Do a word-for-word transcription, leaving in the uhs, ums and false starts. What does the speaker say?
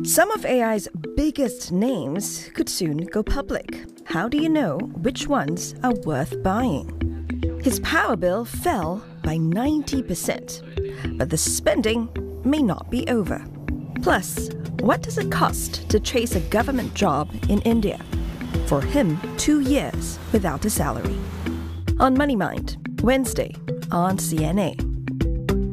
Some of A I's biggest names could soon go public. How do you know which ones are worth buying? His power bill fell by ninety percent, but the spending may not be over. Plus, what does it cost to chase a government job in India? For him, two years without a salary. On Money Mind, Wednesday on C N A.